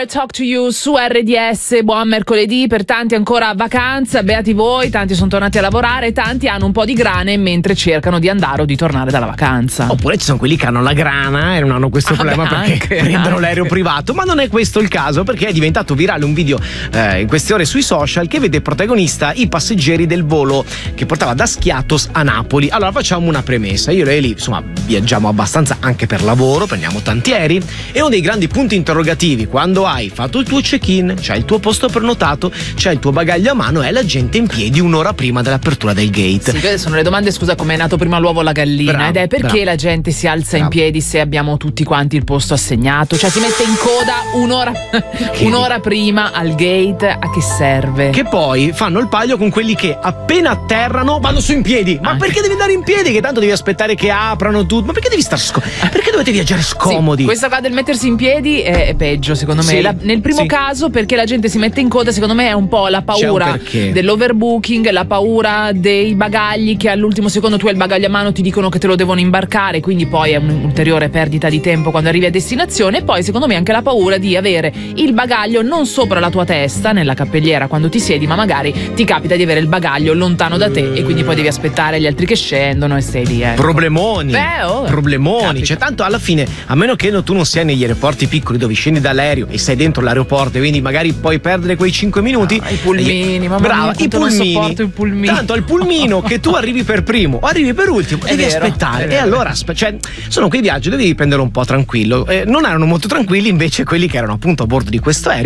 Wire, Talk to You su RDS. Buon mercoledì, per tanti ancora vacanza, beati voi, tanti sono tornati a lavorare, tanti hanno un po' di grane mentre cercano di andare o di tornare dalla vacanza. Oppure ci sono quelli che hanno la grana e non hanno questo problema perché prendono l'aereo privato, ma non è questo il caso, perché è diventato virale un video in queste ore sui social che vede protagonista i passeggeri del volo che portava da Schiatos a Napoli. Allora facciamo una premessa, io e lei insomma viaggiamo abbastanza anche per lavoro, prendiamo tanti aerei e uno dei grandi punti interrogativi quando hai fatto il tuo check-in, c'hai il tuo posto prenotato, c'hai il tuo bagaglio a mano, è la gente in piedi un'ora prima dell'apertura del gate. Sì, sono le domande, scusa, come è nato prima l'uovo o la gallina? Bravo, ed è perché la gente si alza in piedi se abbiamo tutti quanti il posto assegnato, cioè si mette in coda un'ora prima al gate. A che serve? Che poi fanno il paio con quelli che appena atterrano vanno su in piedi. Ma perché devi andare in piedi? Che tanto devi aspettare che aprano tutto. Ma perché devi stare perché dovete viaggiare scomodi? Sì, questa qua del mettersi in piedi è peggio, secondo me. Sì, nel primo caso, perché la gente si mette in coda, secondo me è un po' la paura dell'overbooking, la paura dei bagagli, che all'ultimo secondo tu hai il bagaglio a mano, ti dicono che te lo devono imbarcare, quindi poi è un'ulteriore perdita di tempo quando arrivi a destinazione. E poi secondo me anche la paura di avere il bagaglio non sopra la tua testa nella cappelliera quando ti siedi, ma magari ti capita di avere il bagaglio lontano da te e quindi poi devi aspettare gli altri che scendono e stai lì. Problemoni. Problemoni. Cioè, tanto alla fine, a meno che tu non sia negli aeroporti piccoli dove scendi dall'aereo e sei dentro l'aeroporto e quindi magari puoi perdere quei 5 minuti. I pulmini, brava, i pulmini. Non sopporto i pulmini. Tanto al pulmino che tu arrivi per primo o arrivi per ultimo, devi aspettare. E allora, cioè, sono quei viaggi dove devi prendere un po' tranquillo. Non erano molto tranquilli invece quelli che erano appunto a bordo di questo aereo.